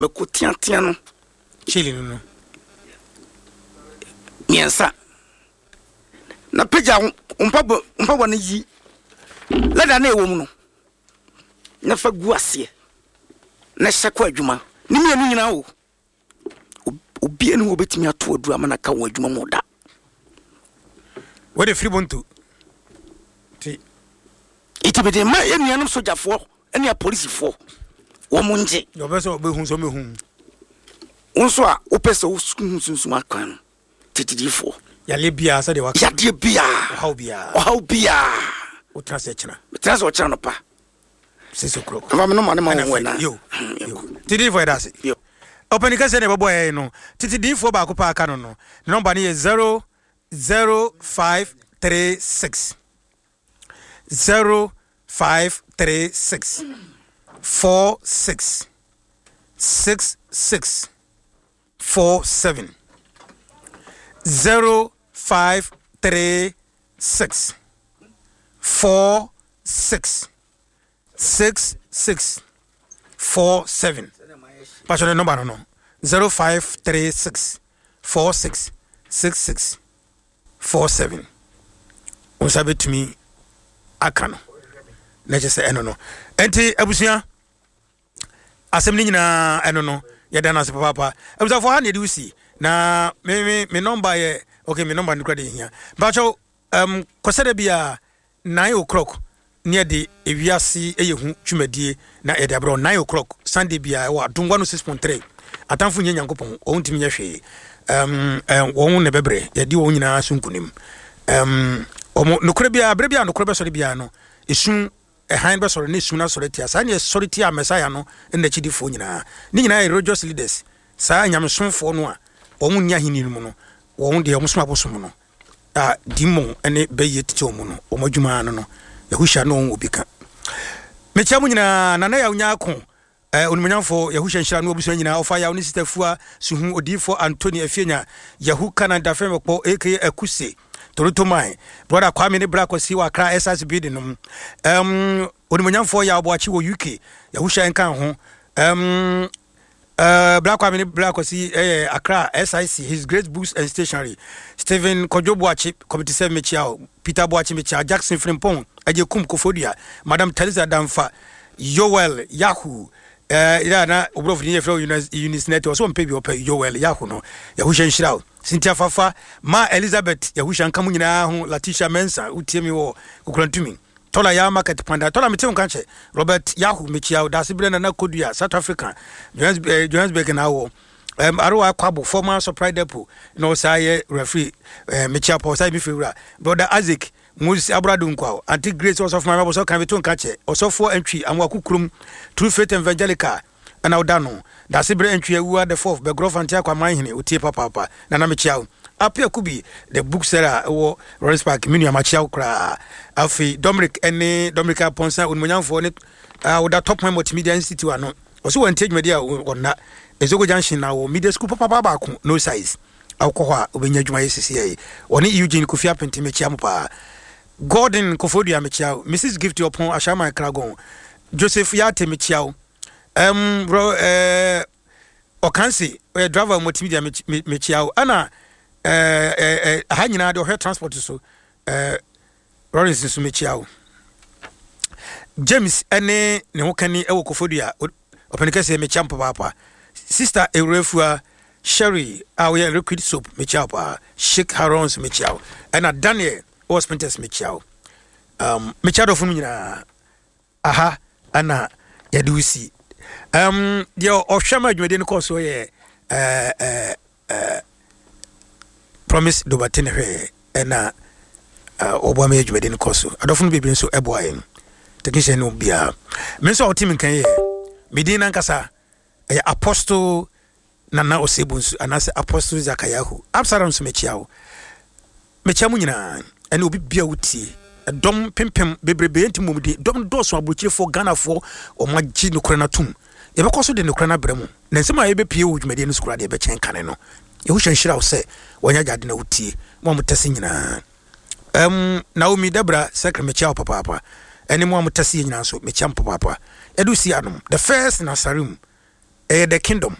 Beko tia no. Chili no. Miensa. Na peja umpa ne yi. Leda na ewo mu no. Na fa gu ase. Na hyekwa adwuma. Ni me anu nyina wo. Obi enu obetimi ato adura ma na ka wo adwuma mo da. What the free bonto? Iti be de ma enuanum sojafo, enia policefo. Wo mo nje. Yo be so be hu so me hu. Wonso a opese wo sunsun akwan. Titidifo. Ya le bia sa de wa. Ya de bia. How bia. How bia. O trase china. Trase o china no pa. 6 o'clock. Ava me no ma wena. Yo. Tidifo da se. Yo. Open ka se ne bobo e no. Tidifo ba ko pa aka no. Number ni 00536 0536 46 66 47 0536 46 66 47. Passion number no 0536 46 66 47. Unsabe to me akano. Let's just say eno no. Enti abusia asem ni nyina eno no yeda na se papa. Abusa for hand usi na me number ye okay me number nkra de hia. Bacho kosede bia 9 o'clock near the ewiase eyehu twumadie na yeda bro 9 o'clock Sunday bia wa dungwa no 6.3 atamfo nya nyankopon ontimi nya hwe won ne bebre yedi won nyina sunkunim omo nokre bia bre bia nokre be sori bia no esun han be sori ne esun na sori tia sa ne sori tia mesaya no na chidifo nyina ni nyina religious leaders sa nyamsonfo no a won nya hini mu no won de omso abosom no dimon ene beye titi omo no omadwuma no yahusha no obika mecha mu nyina nana ya unya akon onimanyamfo yahusha nshira no obuso nyina ofa ya oni sitafua suhu odifo Anthony Afienya yahu Canada femekpo aka akuse Toronto mai brother Kwame ne Brakosi wa Accra SSB building no onimanyamfo ya oboachi wo UK yahusha enka ho Kwame ne Brakosi Accra SIC His Great Books and Stationery Stephen Kojoboachi Committee 7 mechiao Peter Boachi mechiao Jackson Frimpong Ajekum Kofodia Madam Teresa Damfa Yoel Yahoo na obrof ni yefro Unis Network so mpebi ope Yoel Yahoo no yahusha nshirao Cynthia Fafa Ma Elizabeth yahusha nkamu nyina ho Latisha Mensa utiemi wo kukulantumi Tola ya market panda tola mitemu kanche Robert Yahoo mechiao dasibre na kodua South Africa Johannesburg na wo Arua Kwabo former supply depot no say referee mechia po say mifura brother Isaac Moses Abradu Nkwao anti Grace also of my mabo so kan beton kache also for entry amwa kukurum True Faith Evangelica and Audano da sibre entry ewa the fourth be grof anti akwa manhene otie papa na na mechia apia kubi the book seller wo Lawrence Park minu machia kra afi Dominic Ponsa unmonyamfo ne oda top multimedia institute ano also wantage media onna Ezogo Junction na wo media school papa ba ko no size akwa obenya dwuma yesisi ye oni Eugene Kofia Penti mechia pa Gordon Kofodia mechia Mrs Gift upon Ashama Kragon Joseph Yate mechia Okansi driver multimedia mechia ana ha nyina de transport so Lawrence so mechia James ene ne hokani ewo Kofodia openike se mechia papa Sister Eurefua Sherry we liquid soap mechia Sheikh Harons mechia and Daniel Ospentes mechia mechia do funu nyina aha ana yadusi de ohwama adwede ne koso ye promise do batene hwe na obama adwede ne koso adofunu bebin so eboaye technician no bia me so otim kan ye medina nkasa Apostle Nana Osebunsu anase Apostle Zakayahu Absalom so mechiawo mechiamu nyina ene obi bia wutie dom pempem bebrebe ntimo mudi dom doso abrochefo Ghana fo omagye nokora na tum ye bekoso de nokora na bremu na nsema ye bepie wudwumade no skura de be chen kane no ye hwehwe nhira wo se wonya gade na wutie mo mutase nyina Naomi Debra sekre mechiawo papa ene mo mutase nyina so mechiam papa edu si anom the first na sarum the kingdom